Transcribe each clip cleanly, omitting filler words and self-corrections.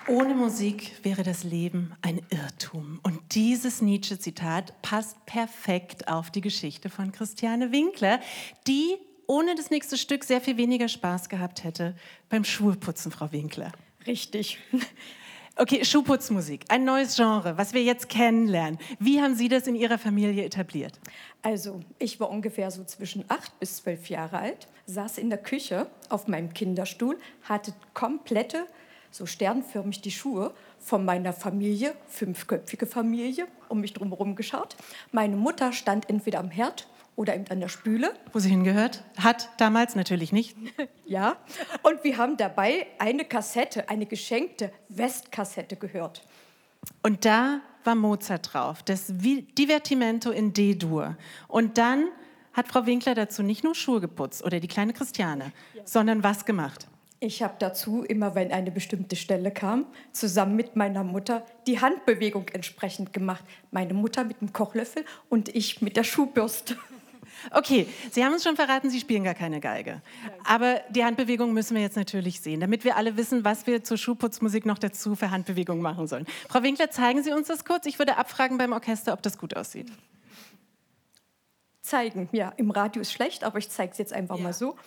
Ohne Musik wäre das Leben ein Irrtum. Und dieses Nietzsche-Zitat passt perfekt auf die Geschichte von Christiane Winkler, die ohne das nächste Stück sehr viel weniger Spaß gehabt hätte beim Schuheputzen, Frau Winkler. Richtig. Okay, Schuhputzmusik, ein neues Genre, was wir jetzt kennenlernen. Wie haben Sie das in Ihrer Familie etabliert? Also, ich war ungefähr so zwischen 8 bis 12 Jahre alt, saß in der Küche auf meinem Kinderstuhl, hatte komplette, so sternförmig die Schuhe von meiner Familie, 5-köpfige Familie, um mich drumherum geschaut. Meine Mutter stand entweder am Herd oder eben an der Spüle. Wo sie hingehört? Hat damals natürlich nicht. Ja, und wir haben dabei eine Kassette, eine geschenkte Westkassette gehört. Und da war Mozart drauf, das Divertimento in D-Dur. Und dann hat Frau Winkler dazu nicht nur Schuhe geputzt oder die kleine Christiane, sondern was gemacht? Ich habe dazu, immer wenn eine bestimmte Stelle kam, zusammen mit meiner Mutter die Handbewegung entsprechend gemacht. Meine Mutter mit dem Kochlöffel und ich mit der Schuhbürste. Okay, Sie haben uns schon verraten, Sie spielen gar keine Geige. Aber die Handbewegung müssen wir jetzt natürlich sehen, damit wir alle wissen, was wir zur Schuhputzmusik noch dazu für Handbewegungen machen sollen. Frau Winkler, zeigen Sie uns das kurz. Ich würde abfragen beim Orchester, ob das gut aussieht. Zeigen, ja, im Radio ist schlecht, aber ich zeige es jetzt einfach mal so.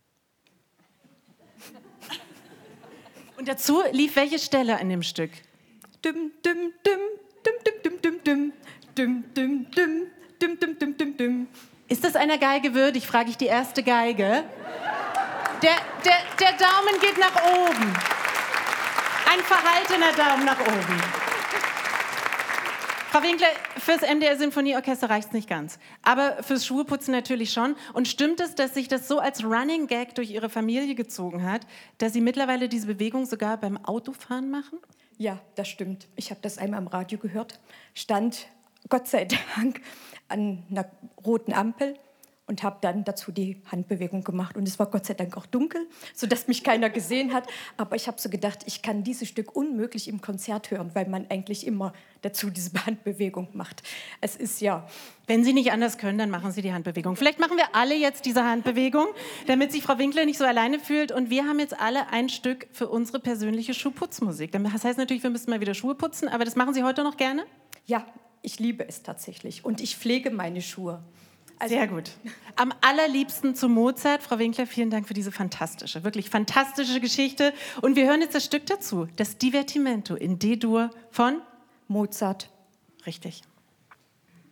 Und dazu lief welche Stelle an dem Stück? Düm, düm, düm, düm, düm, düm, düm, düm, düm, düm, düm, düm, düm, düm, düm. Ist das einer Geige würdig, frage ich die erste Geige. Der Daumen geht nach oben. Ein verhaltener Daumen nach oben. Frau Winkler, fürs MDR-Sinfonieorchester reicht es nicht ganz. Aber fürs Schuheputzen natürlich schon. Und stimmt es, dass sich das so als Running Gag durch Ihre Familie gezogen hat, dass Sie mittlerweile diese Bewegung sogar beim Autofahren machen? Ja, das stimmt. Ich habe das einmal im Radio gehört. Stand, Gott sei Dank, an einer roten Ampel und habe dann dazu die Handbewegung gemacht. Und es war Gott sei Dank auch dunkel, sodass mich keiner gesehen hat. Aber ich habe so gedacht, ich kann dieses Stück unmöglich im Konzert hören, weil man eigentlich immer dazu diese Handbewegung macht. Es ist ja... Wenn Sie nicht anders können, dann machen Sie die Handbewegung. Vielleicht machen wir alle jetzt diese Handbewegung, damit sich Frau Winkler nicht so alleine fühlt. Und wir haben jetzt alle ein Stück für unsere persönliche Schuhputzmusik. Das heißt natürlich, wir müssen mal wieder Schuhe putzen, aber das machen Sie heute noch gerne? Ja, ich liebe es tatsächlich. Und ich pflege meine Schuhe. Also sehr gut. Am allerliebsten zu Mozart. Frau Winkler, vielen Dank für diese fantastische, wirklich fantastische Geschichte. Und wir hören jetzt das Stück dazu, das Divertimento in D-Dur von Mozart. Richtig.